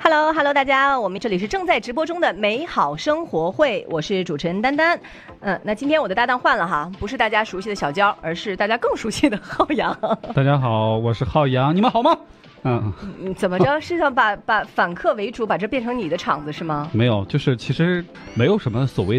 Hello， 大家，我们这里是正在直播中的美好生活会，我是主持人丹丹。那今天我的搭档换了哈，不是大家熟悉的小娇，而是大家更熟悉的浩洋。 大家好，我是浩洋，你们好吗？ 怎么着？是想把反客为主，把这变成你的场子是吗？ 没有，就是其实没有什么所谓